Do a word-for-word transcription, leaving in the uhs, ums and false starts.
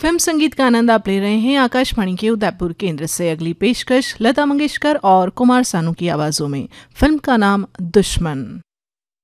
Film संगीत का आनंद आप ले रहे हैं आकाशवाणी के उदयपुर केंद्र से। अगली पेशकश लता मंगेशकर और कुमार सानू की आवाजों में। फिल्म का नाम दुश्मन।